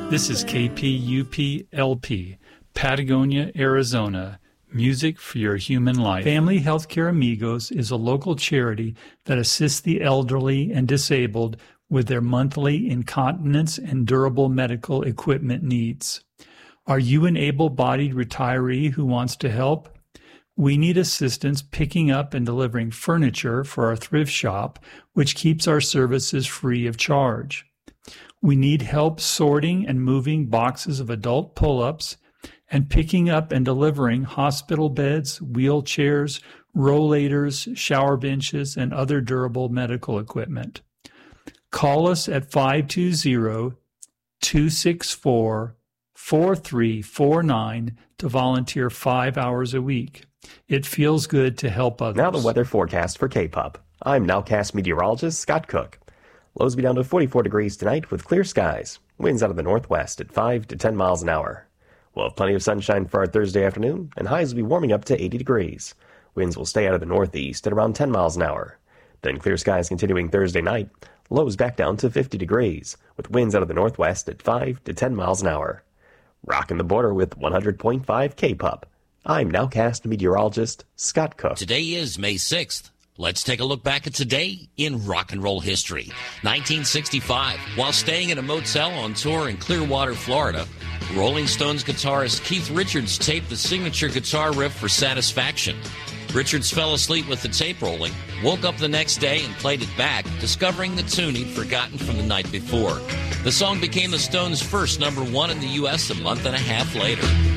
This is KPUP-LP, Patagonia, Arizona. Music for your human life. Family Healthcare Amigos is a local charity that assists the elderly and disabled with their monthly incontinence and durable medical equipment needs. Are you an able-bodied retiree who wants to help? We need assistance picking up and delivering furniture for our thrift shop, which keeps our services free of charge. We need help sorting and moving boxes of adult pull-ups and picking up and delivering hospital beds, wheelchairs, rollators, shower benches, and other durable medical equipment. Call us at 520-264-4349 to volunteer 5 hours a week. It feels good to help others. Now the weather forecast for K-Pop. I'm Nowcast meteorologist Scott Cook. Lows be down to 44 degrees tonight with clear skies. Winds out of the northwest at 5 to 10 miles an hour. We'll have plenty of sunshine for our Thursday afternoon, and highs will be warming up to 80 degrees. Winds will stay out of the northeast at around 10 miles an hour. Then clear skies continuing Thursday night. Lows back down to 50 degrees, with winds out of the northwest at 5 to 10 miles an hour. Rocking the border with 100.5 K-Pop. I'm Nowcast meteorologist Scott Cook. Today is May 6th. Let's take a look back at today in rock and roll history. 1965, while staying in a motel on tour in Clearwater, Florida, Rolling Stones guitarist Keith Richards taped the signature guitar riff for Satisfaction. Richards fell asleep with the tape rolling, woke up the next day and played it back, discovering the tune he'd forgotten from the night before. The song became the Stones' first #1 in the U.S. a month and a half later.